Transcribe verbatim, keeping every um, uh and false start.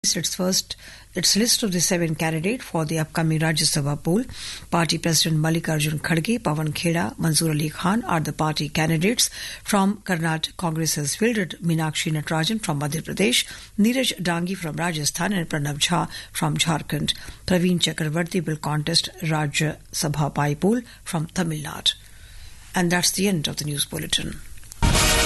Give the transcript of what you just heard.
its first its list of the seven candidates for the upcoming Rajya Sabha poll. Party President Mallikarjun Kharge, Pawan Kheda, Manzoor Ali Khan are the party candidates. From Karnataka, Congress has fielded Meenakshi Natarajan from Madhya Pradesh, Neeraj Dangi from Rajasthan and Pranav Jha from Jharkhand. Praveen Chakravarti will contest Rajya Sabha by poll from Tamil Nadu. And that's the end of the news bulletin.